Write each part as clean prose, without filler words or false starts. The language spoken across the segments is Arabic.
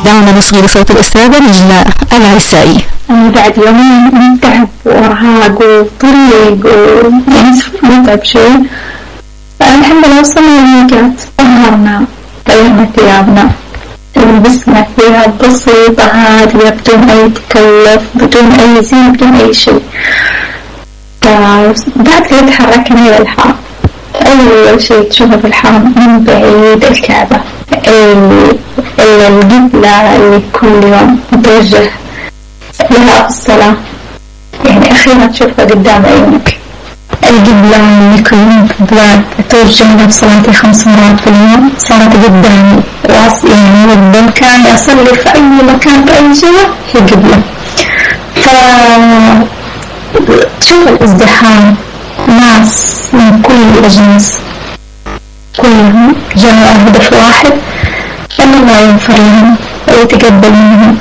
دعونا نصغي لصوت الأستاذة نجلاء العيسائي. أنا بعد يومين من تعب وإرهاق وطريق يعني متعب شوي. الحمد لله وصلنا للميقات، طهرنا غيرنا ثيابنا، لبسنا ثياب بسيطة هادية بدون أي تكلف، بدون أي زين، بدون أي شيء. بعد كده تحركنا إلى الحرم. أول شيء تشوفه في الحرم من بعيد الكعبة، القبلة اللي كل يوم متوجه لها الصلاة، يعني أخيرا تشوفها قدام عيونك. القبلة اللي كل يوم في البلاد توجه لها بصلاتي 5 مرات في اليوم صارت قدامي، يعني بإمكاني أصلي في أي مكان في أي جهة هي قبلة. فتشوف الازدحام، ناس من كل الأجناس كلهم جمعوا هدف واحد، أن الله يغفر لهم ويتقبل منهم.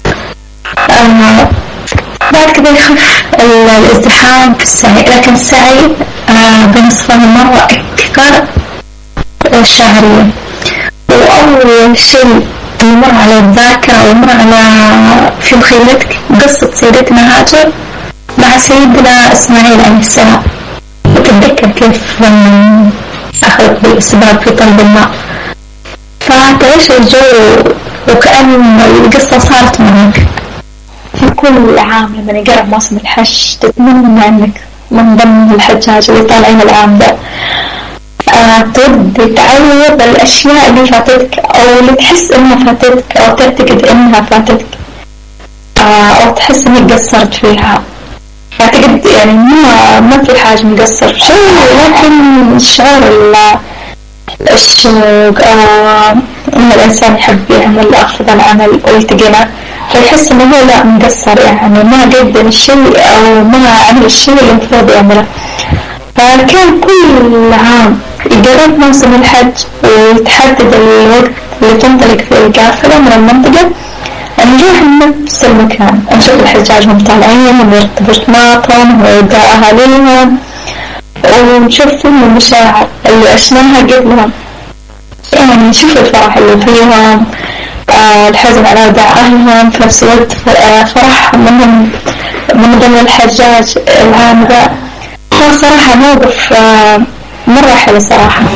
بعد كده يخف الازدحام في السعي، لكن السعي بين الصفا والمروة أكثر شهريا. وأول شيء يمر على الذاكرة ويمر على في مخيلتك قصة سيدتنا هاجر مع سيدنا إسماعيل عليه السلام، وتتذكر كيف أخذ بالأسباب في طلب الماء، فتعيش الجو وكأن القصة صارت معك. في كل عام لما يقرب موسم الحج تتمنى أنك من ضمن الحجاج اللي طالعين العام ده، تود تعوض الأشياء اللي فاتتك أو اللي تحس إنها فاتتك أو تعتقد إنها فاتتك، أو تحس إنك قصرت فيها. أعتقد يعني ما في حاجة مقصر في شيء، لكن شعور الشوق إن الإنسان يحب يعمل أفضل عمل ويتقنه، فيحس إنه هو لا مقصر، يعني ما قدم الشيء أو ما عمل الشيء اللي المفروض يعمله. فكان كل عام يقرب موسم الحج ويتحدد الوقت اللي تنطلق فيه القافلة من المنطقة، نروح نفس المكان نشوف الحجاج هم طالعين ونرتب رسماتهم ويدعى أهاليهم ونشوف فيهم المشاعر اللي عشناها قبلهم، يعني نشوف الفرح اللي فيهم، الحزن على وداع أهلهم، في نفس الوقت فرحهم منهم من ضمن الحجاج العام ذا. صراحة موقف مرة حلو صراحة.